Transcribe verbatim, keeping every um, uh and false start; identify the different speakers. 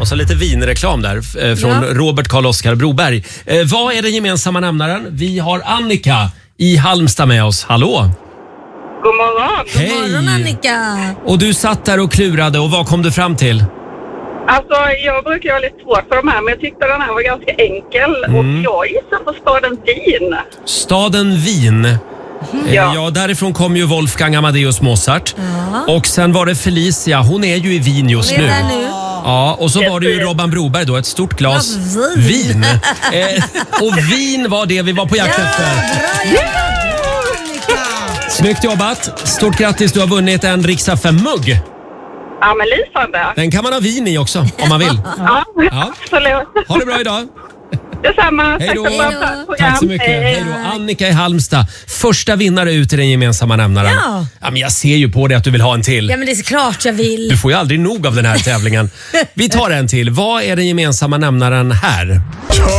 Speaker 1: alltså lite vinreklam där eh, från
Speaker 2: Ja.
Speaker 1: Robert Karl Oskar Broberg. Eh, vad är den gemensamma nämnaren? Vi har Annika i Halmstad med oss. Hallå!
Speaker 3: God morgon.
Speaker 1: Hej!
Speaker 2: God morgon, Annika.
Speaker 1: Och du satt där och klurade och vad kom du fram till?
Speaker 3: Alltså, jag brukar ju ha lite svårt för de här, men jag tyckte den här var ganska enkel.
Speaker 1: Mm.
Speaker 3: Och jag gissar på staden Wien.
Speaker 1: Staden Wien. Eh,
Speaker 3: Ja.
Speaker 1: ja, därifrån kom ju Wolfgang Amadeus Mozart.
Speaker 2: Ja.
Speaker 1: Och sen var det Felicia, hon är ju i Wien just
Speaker 2: Hon är
Speaker 1: nu.
Speaker 2: där nu.
Speaker 1: Ja, och så var det ju Robban Broberg då, ett stort glas
Speaker 2: Ja, vin.
Speaker 1: vin. Eh, och vin var det vi var på jakt efter.
Speaker 2: Bra jobbat, Annika.
Speaker 1: Snyggt jobbat. Stort grattis, du har vunnit en Rix F M-mugg.
Speaker 3: Ja, men lysande.
Speaker 1: Den kan man ha vin i också om man vill.
Speaker 3: Ja,
Speaker 1: Ja.
Speaker 3: absolut.
Speaker 1: Ha det bra idag.
Speaker 3: Detsamma.
Speaker 1: Hej då.
Speaker 3: Tack för ett bra
Speaker 2: Hej då.
Speaker 3: program.
Speaker 1: Tack så mycket.
Speaker 3: Hej.
Speaker 1: Hej då. Annika i Halmstad. Första vinnare ut i den gemensamma nämnaren.
Speaker 2: Ja.
Speaker 1: Ja, men jag ser ju på dig att du vill ha en till.
Speaker 2: Ja, men det är klart jag vill.
Speaker 1: Du får ju aldrig nog av den här tävlingen. Vi tar en till. Vad är den gemensamma nämnaren här?